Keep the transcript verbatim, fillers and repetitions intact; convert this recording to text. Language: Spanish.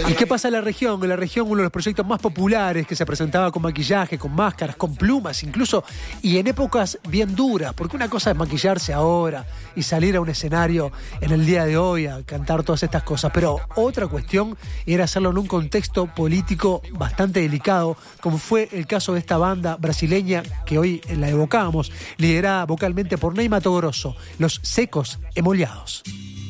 ¿Y qué pasa en la región? En la región uno de los proyectos más populares que se presentaba con maquillaje, con máscaras, con plumas incluso, y en épocas bien duras, porque una cosa es maquillarse ahora y salir a un escenario en el día de hoy a cantar todas estas cosas, pero otra cuestión era hacerlo en un contexto político bastante delicado, como fue el caso de esta banda brasileña que hoy la evocábamos, liderada vocalmente por Ney Matogrosso, Los Secos Emoliados.